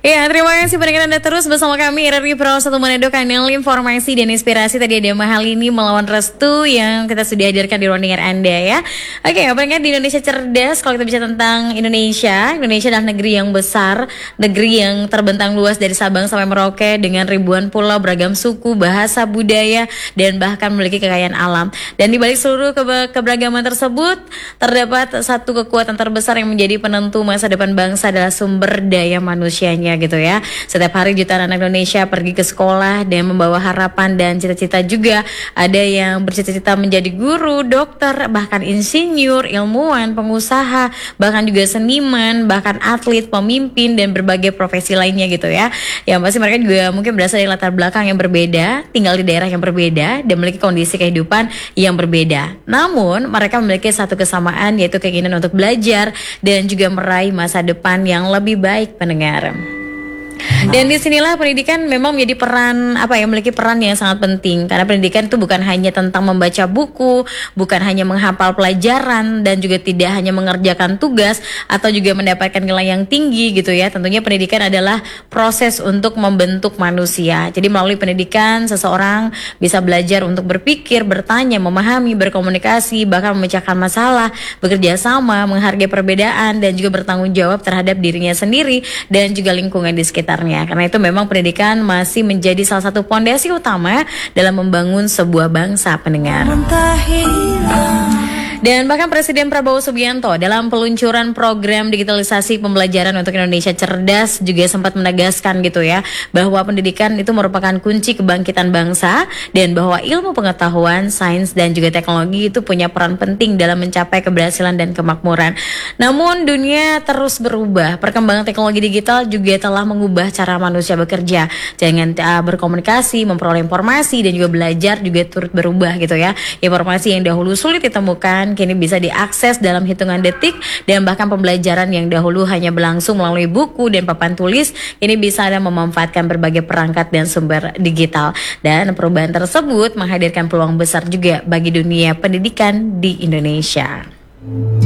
Ya, terima kasih pendengar Anda terus bersama kami RRI Pro 1 Manado, kanal informasi dan inspirasi. Tadi ada Mahal ini melawan Restu yang kita sudah hadirkan di ruang dengar Anda ya. Oke, pendengar di Indonesia Cerdas. Kalau kita bicara tentang Indonesia adalah negeri yang besar, negeri yang terbentang luas dari Sabang sampai Merauke dengan ribuan pulau, beragam suku, bahasa, budaya, dan bahkan memiliki kekayaan alam. Dan di balik seluruh keberagaman tersebut, terdapat satu kekuatan terbesar yang menjadi penentu masa depan bangsa adalah sumber daya manusianya gitu ya. Setiap hari jutaan anak Indonesia pergi ke sekolah dan membawa harapan dan cita-cita juga. Ada yang bercita-cita menjadi guru, dokter, bahkan insinyur, ilmuwan, pengusaha, bahkan juga seniman, bahkan atlet, pemimpin, dan berbagai profesi lainnya gitu ya. Yang pasti mereka juga mungkin berasal dari latar belakang yang berbeda, tinggal di daerah yang berbeda, dan memiliki kondisi kehidupan yang berbeda. Namun mereka memiliki satu kesamaan, yaitu keinginan untuk belajar dan juga meraih masa depan yang lebih baik, pendengar. Dan disinilah pendidikan memang menjadi memiliki peran yang sangat penting, karena pendidikan itu bukan hanya tentang membaca buku, bukan hanya menghafal pelajaran, dan juga tidak hanya mengerjakan tugas atau juga mendapatkan nilai yang tinggi gitu ya. Tentunya pendidikan adalah proses untuk membentuk manusia. Jadi melalui pendidikan seseorang bisa belajar untuk berpikir, bertanya, memahami, berkomunikasi, bahkan memecahkan masalah, bekerja sama, menghargai perbedaan, dan juga bertanggung jawab terhadap dirinya sendiri dan juga lingkungan di sekitarnya. Karena itu memang pendidikan masih menjadi salah satu fondasi utama dalam membangun sebuah bangsa, pendengar. Dan bahkan Presiden Prabowo Subianto dalam peluncuran program digitalisasi pembelajaran untuk Indonesia Cerdas juga sempat menegaskan gitu ya, bahwa pendidikan itu merupakan kunci kebangkitan bangsa, dan bahwa ilmu pengetahuan, sains, dan juga teknologi itu punya peran penting dalam mencapai keberhasilan dan kemakmuran. Namun dunia terus berubah, perkembangan teknologi digital juga telah mengubah cara manusia bekerja. Jangan berkomunikasi, memperoleh informasi, dan juga belajar juga turut berubah gitu ya. Informasi yang dahulu sulit ditemukan kini bisa diakses dalam hitungan detik, dan bahkan pembelajaran yang dahulu hanya berlangsung melalui buku dan papan tulis ini bisa memanfaatkan berbagai perangkat dan sumber digital. Dan perubahan tersebut menghadirkan peluang besar juga bagi dunia pendidikan di Indonesia.